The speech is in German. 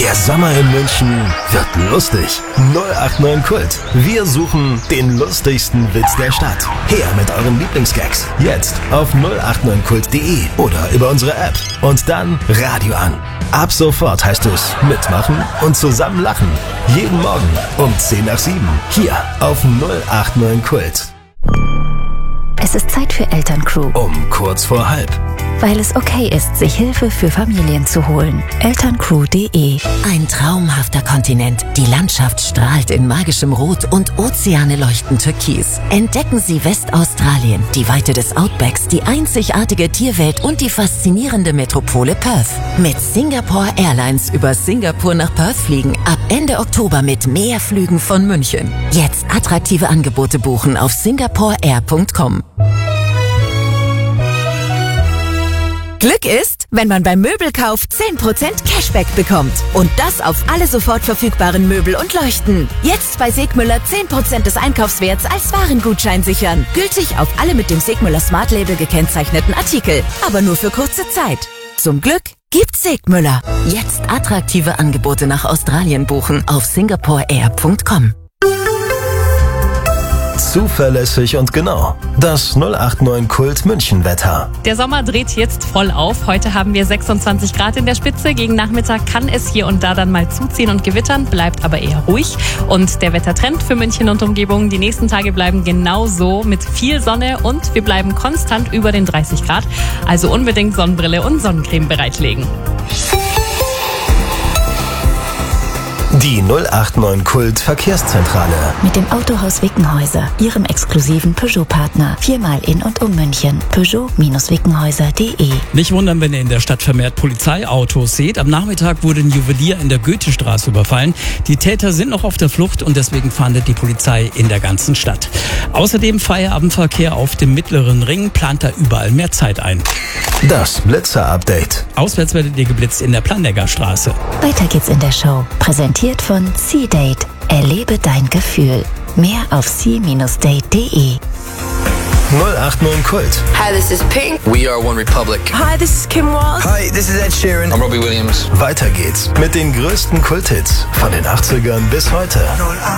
Der Sommer in München wird lustig. 089 Kult. Wir suchen den lustigsten Witz der Stadt. Her mit euren Lieblingsgags. Jetzt auf 089kult.de oder über unsere App. Und dann Radio an. Ab sofort heißt es mitmachen und zusammen lachen. Jeden Morgen um 10 nach 7. Hier auf 089 Kult. Es ist Zeit für Elterncrew. Um kurz vor halb. Weil es okay ist, sich Hilfe für Familien zu holen. Elterncrew.de. Ein traumhafter Kontinent. Die Landschaft strahlt in magischem Rot und Ozeane leuchten türkis. Entdecken Sie Westaustralien, die Weite des Outbacks, die einzigartige Tierwelt und die faszinierende Metropole Perth. Mit Singapore Airlines über Singapur nach Perth fliegen. Ab Ende Oktober mit mehr Flügen von München. Jetzt attraktive Angebote buchen auf singaporeair.com. Glück ist, wenn man beim Möbelkauf 10% Cashback bekommt. Und das auf alle sofort verfügbaren Möbel und Leuchten. Jetzt bei Segmüller 10% des Einkaufswerts als Warengutschein sichern. Gültig auf alle mit dem Segmüller Smart Label gekennzeichneten Artikel. Aber nur für kurze Zeit. Zum Glück gibt's Segmüller. Jetzt attraktive Angebote nach Australien buchen auf singaporeair.com. Zuverlässig und genau. Das 089 Kult München Wetter. Der Sommer dreht jetzt voll auf. Heute haben wir 26 Grad in der Spitze. Gegen Nachmittag kann es hier und da dann mal zuziehen und gewittern, bleibt aber eher ruhig. Und der Wettertrend für München und Umgebung, die nächsten Tage bleiben genauso mit viel Sonne und wir bleiben konstant über den 30 Grad. Also unbedingt Sonnenbrille und Sonnencreme bereitlegen. Die 089 Kult Verkehrszentrale. Mit dem Autohaus Wickenhäuser, Ihrem exklusiven Peugeot-Partner. 4-mal in und um München. Peugeot-Wickenhäuser.de. Nicht wundern, wenn ihr in der Stadt vermehrt Polizeiautos seht. Am Nachmittag wurde ein Juwelier in der Goethestraße überfallen. Die Täter sind noch auf der Flucht und deswegen fahndet die Polizei in der ganzen Stadt. Außerdem Feierabendverkehr auf dem Mittleren Ring, plant da überall mehr Zeit ein. Das Blitzer-Update. Auswärts werdet ihr geblitzt in der Planegger Straße. Weiter geht's in der Show. Präsentiert von C-Date. Erlebe dein Gefühl. Mehr auf c-date.de. 089 Kult. Hi, this is Pink. We are One Republic. Hi, this is Kim Walsh. Hi, this is Ed Sheeran. I'm Robbie Williams. Weiter geht's mit den größten Kulthits von den 80ern bis heute.